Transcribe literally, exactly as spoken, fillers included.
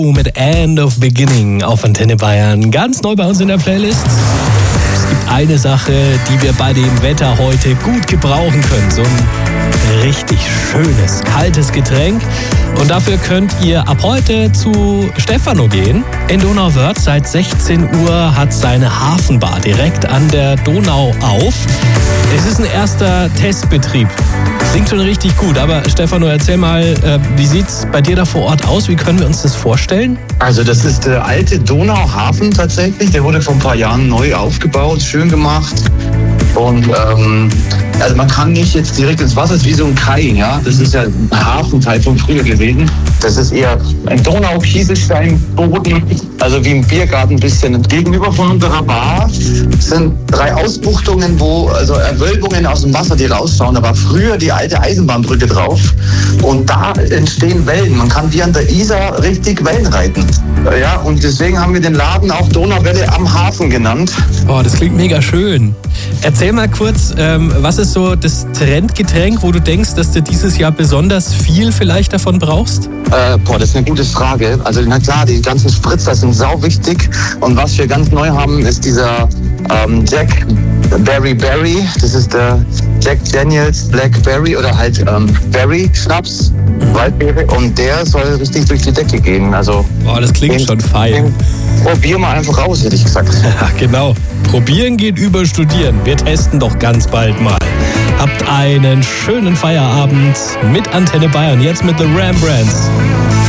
Mit End of Beginning auf Antenne Bayern. Ganz neu bei uns in der Playlist. Es gibt eine Sache, die wir bei dem Wetter heute gut gebrauchen können. So ein richtig schönes, kaltes Getränk. Und dafür könnt ihr ab heute zu Stefano gehen. In Donauwörth seit sechzehn Uhr hat seine Hafenbar direkt an der Donau auf. Es ist ein erster Testbetrieb. Klingt schon richtig gut, aber Stefano, erzähl mal, äh, wie sieht's bei dir da vor Ort aus? Wie können wir uns das vorstellen? Also das ist der alte Donauhafen tatsächlich. Der wurde vor ein paar Jahren neu aufgebaut, schön gemacht. Und ähm, also man kann nicht jetzt direkt ins Wasser, das ist wie so ein Kai, ja. Das ist ja ein Hafenteil von früher gewesen. Das ist eher ein Donau-Kieselsteinboden, also wie im Biergarten ein bisschen. Und gegenüber von unserer Bar sind drei Ausbuchtungen, wo also Erwölbungen aus dem Wasser, die rausschauen. Da war früher die alte Eisenbahnbrücke drauf und da entstehen Wellen. Man kann wie an der Isar richtig Wellen reiten. Ja, und deswegen haben wir den Laden auch Donauwelle am Hafen genannt. Boah, das klingt mega schön. Erzähl mal kurz, ähm, was ist so das Trendgetränk, wo du denkst, dass du dieses Jahr besonders viel vielleicht davon brauchst? Äh, boah, das ist eine gute Frage. Also na klar, die ganzen Spritzer sind sau wichtig. Und was wir ganz neu haben, ist dieser ähm, Jack Berry Berry. Das ist der Jack Daniels Blackberry oder halt ähm, Berry Schnaps, Waldbeere. Und der soll richtig durch die Decke gehen. Also, boah, das klingt den, schon fein. Probier mal einfach raus, hätte ich gesagt. Ja, genau. Probieren geht über Studieren. Wir testen doch ganz bald mal. Habt einen schönen Feierabend mit Antenne Bayern. Jetzt mit The Rembrandts.